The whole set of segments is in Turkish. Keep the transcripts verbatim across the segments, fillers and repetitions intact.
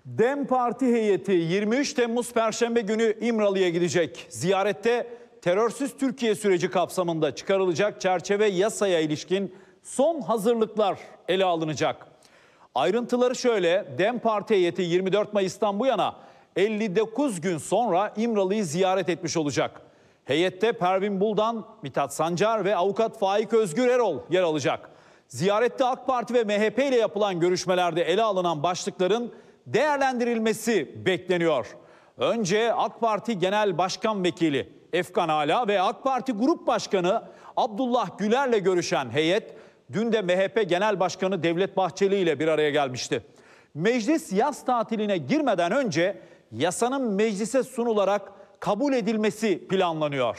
DEM Parti heyeti yirmi üç Temmuz Perşembe günü İmralı'ya gidecek. Ziyarette terörsüz Türkiye süreci kapsamında çıkarılacak çerçeve yasaya ilişkin son hazırlıklar ele alınacak. Ayrıntıları şöyle: DEM Parti heyeti yirmi dört Mayıs'tan bu yana elli dokuz gün sonra İmralı'yı ziyaret etmiş olacak. Heyette Pervin Buldan, Mithat Sancar ve avukat Faik Özgür Erol yer alacak. Ziyarette AK Parti ve M H P ile yapılan görüşmelerde ele alınan başlıkların değerlendirilmesi bekleniyor. Önce AK Parti Genel Başkan Vekili Efkan Ala ve AK Parti Grup Başkanı Abdullah Güler'le görüşen heyet dün de M H P Genel Başkanı Devlet Bahçeli ile bir araya gelmişti. Meclis yaz tatiline girmeden önce yasanın meclise sunularak kabul edilmesi planlanıyor.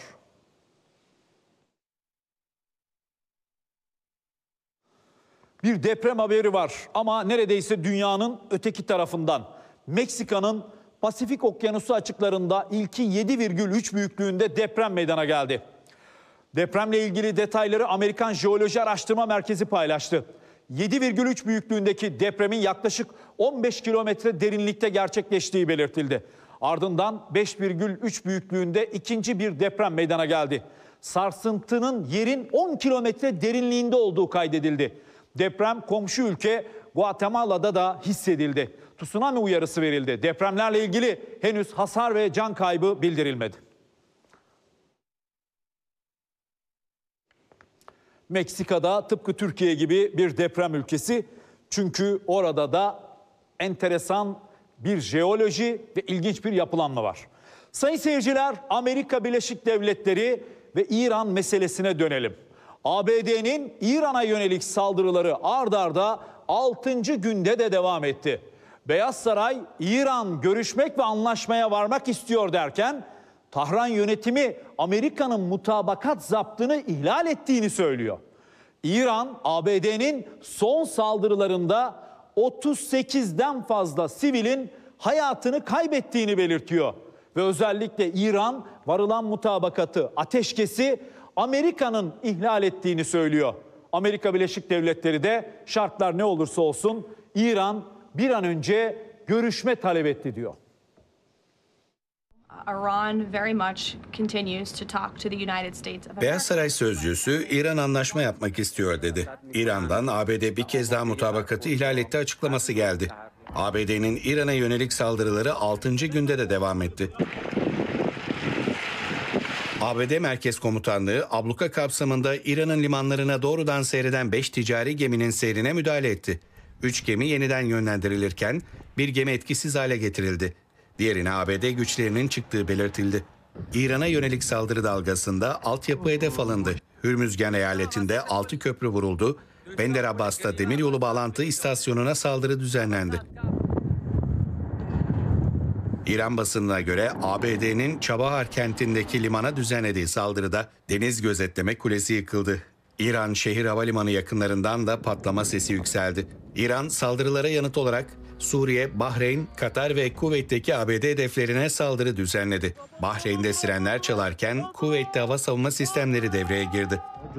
Bir deprem haberi var ama neredeyse dünyanın öteki tarafından. Meksika'nın Pasifik Okyanusu açıklarında ilki yedi virgül üç büyüklüğünde deprem meydana geldi. Depremle ilgili detayları Amerikan Jeoloji Araştırma Merkezi paylaştı. yedi virgül üç büyüklüğündeki depremin yaklaşık on beş kilometre derinlikte gerçekleştiği belirtildi. Ardından beş virgül üç büyüklüğünde ikinci bir deprem meydana geldi. Sarsıntının yerin on kilometre derinliğinde olduğu kaydedildi. Deprem komşu ülke Guatemala'da da hissedildi. Tsunami uyarısı verildi. Depremlerle ilgili henüz hasar ve can kaybı bildirilmedi. Meksika'da tıpkı Türkiye gibi bir deprem ülkesi. Çünkü orada da enteresan bir jeoloji ve ilginç bir yapılanma var. Sayın seyirciler, Amerika Birleşik Devletleri ve İran meselesine dönelim. A B D'nin İran'a yönelik saldırıları ard arda altıncı günde de devam etti. Beyaz Saray, İran görüşmek ve anlaşmaya varmak istiyor derken Tahran yönetimi Amerika'nın mutabakat zaptını ihlal ettiğini söylüyor. İran, A B D'nin son saldırılarında otuz sekizden fazla sivilin hayatını kaybettiğini belirtiyor. Ve özellikle İran varılan mutabakatı, ateşkesi Amerika'nın ihlal ettiğini söylüyor. Amerika Birleşik Devletleri de şartlar ne olursa olsun İran bir an önce görüşme talep etti diyor. Beyaz Saray sözcüsü İran anlaşma yapmak istiyor dedi. İran'dan A B D bir kez daha mutabakatı ihlal etti açıklaması geldi. A B D'nin İran'a yönelik saldırıları altıncı günde de devam etti. A B D Merkez Komutanlığı abluka kapsamında İran'ın limanlarına doğrudan seyreden beş ticari geminin seyrine müdahale etti. üç gemi yeniden yönlendirilirken bir gemi etkisiz hale getirildi. Diğerine A B D güçlerinin çıktığı belirtildi. İran'a yönelik saldırı dalgasında altyapı hedef alındı. Hürmüzgan eyaletinde altı köprü vuruldu. Bender Abbas'ta demiryolu bağlantı istasyonuna saldırı düzenlendi. İran basınına göre A B D'nin Çabahar kentindeki limana düzenlediği saldırıda deniz gözetleme kulesi yıkıldı. İran şehir havalimanı yakınlarından da patlama sesi yükseldi. İran saldırılara yanıt olarak Suriye, Bahreyn, Katar ve Kuveyt'teki A B D hedeflerine saldırı düzenledi. Bahreyn'de sirenler çalarken Kuveyt'te hava savunma sistemleri devreye girdi.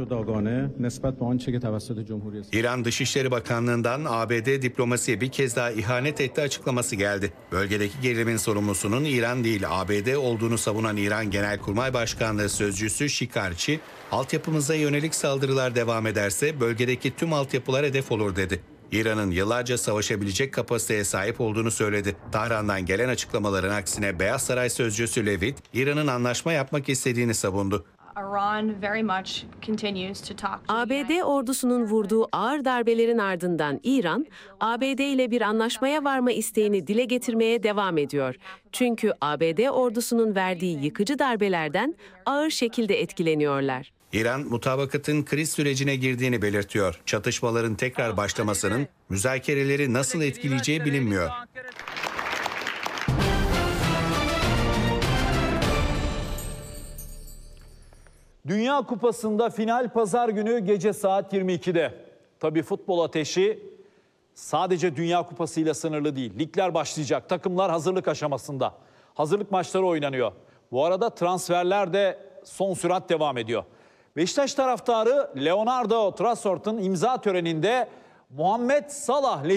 İran Dışişleri Bakanlığı'ndan A B D diplomasiye bir kez daha ihanet etti açıklaması geldi. Bölgedeki gerilimin sorumlusunun İran değil A B D olduğunu savunan İran Genelkurmay Başkanlığı sözcüsü Şikarçi, altyapımıza yönelik saldırılar devam ederse bölgedeki tüm altyapılar hedef olur dedi. İran'ın yıllarca savaşabilecek kapasiteye sahip olduğunu söyledi. Tahran'dan gelen açıklamaların aksine Beyaz Saray sözcüsü Levitt, İran'ın anlaşma yapmak istediğini savundu. A B D ordusunun vurduğu ağır darbelerin ardından İran, A B D ile bir anlaşmaya varma isteğini dile getirmeye devam ediyor. Çünkü A B D ordusunun verdiği yıkıcı darbelerden ağır şekilde etkileniyorlar. İran, mutabakatın kriz sürecine girdiğini belirtiyor. Çatışmaların tekrar başlamasının müzakereleri nasıl etkileyeceği bilinmiyor. Dünya Kupası'nda final pazar günü gece saat yirmi ikide. Tabii futbol ateşi sadece Dünya Kupası ile sınırlı değil. Ligler başlayacak. Takımlar hazırlık aşamasında. Hazırlık maçları oynanıyor. Bu arada transferler de son sürat devam ediyor. Beşiktaş taraftarı Leonardo Trossard'ın imza töreninde Muhammed Salah